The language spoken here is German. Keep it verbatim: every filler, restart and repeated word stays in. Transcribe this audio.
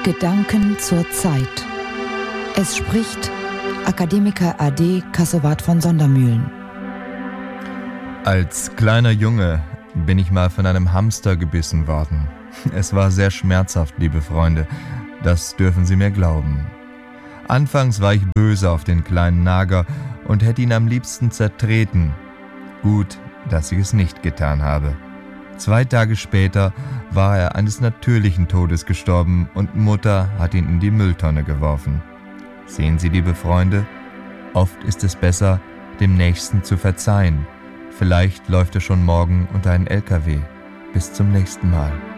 Gedanken zur Zeit. Es spricht Akademiker A D Kassewart von Sondermühlen. Als kleiner Junge bin ich mal von einem Hamster gebissen worden. Es war sehr schmerzhaft, liebe Freunde, das dürfen Sie mir glauben. Anfangs war ich böse auf den kleinen Nager und hätte ihn am liebsten zertreten. Gut, dass ich es nicht getan habe. Zwei Tage später war er eines natürlichen Todes gestorben und Mutter hat ihn in die Mülltonne geworfen. Sehen Sie, liebe Freunde, oft ist es besser, dem Nächsten zu verzeihen. Vielleicht läuft er schon morgen unter einen L K W. Bis zum nächsten Mal.